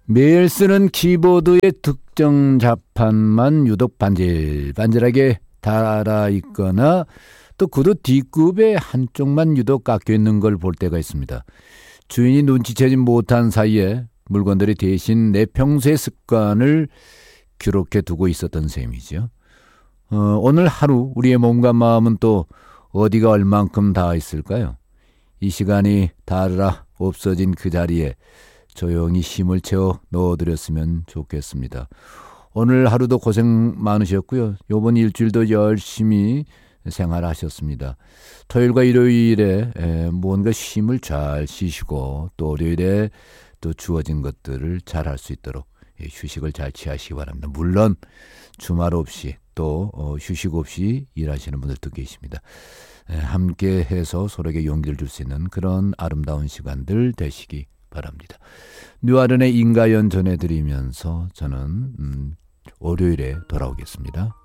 매일 쓰는 키보드의 특정 자판만 유독 반질반질하게 달아있거나 또 구두 뒷굽의 한쪽만 유독 깎여있는 걸 볼 때가 있습니다. 주인이 눈치채지 못한 사이에 물건들이 대신 내 평소의 습관을 기록해 두고 있었던 셈이죠. 오늘 하루 우리의 몸과 마음은 또 어디가 얼만큼 닿아 있을까요? 이 시간이 닿으라 없어진 그 자리에 조용히 힘을 채워 넣어드렸으면 좋겠습니다. 오늘 하루도 고생 많으셨고요. 이번 일주일도 열심히 생활하셨습니다. 토요일과 일요일에 뭔가 쉼을 잘 쉬시고 또 월요일에 또 주어진 것들을 잘 할 수 있도록 휴식을 잘 취하시기 바랍니다. 물론 주말 없이 또 휴식 없이 일하시는 분들도 계십니다. 함께 해서 서로에게 용기를 줄 수 있는 그런 아름다운 시간들 되시기 바랍니다. 뉴아른의 인가연 전해드리면서 저는 월요일에 돌아오겠습니다.